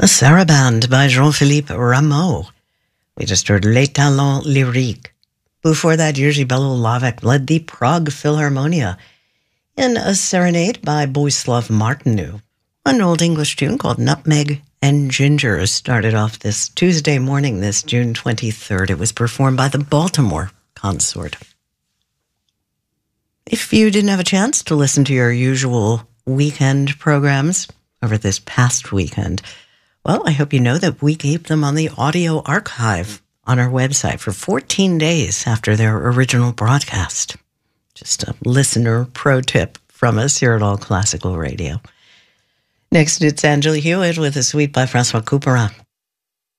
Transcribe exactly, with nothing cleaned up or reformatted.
A Sarabande by Jean-Philippe Rameau. We just heard Les Talents Lyriques. Before that, Jiří Belohlavek led the Prague Philharmonia in a serenade by Bohuslav Martinu. An old English tune called Nutmeg and Ginger started off this Tuesday morning, this June twenty-third. It was performed by the Baltimore Consort. If you didn't have a chance to listen to your usual weekend programs over this past weekend, well, I hope you know that we keep them on the audio archive on our website for fourteen days after their original broadcast. Just a listener pro tip from us here at All Classical Radio. Next, it's Angela Hewitt with a suite by Francois Couperin.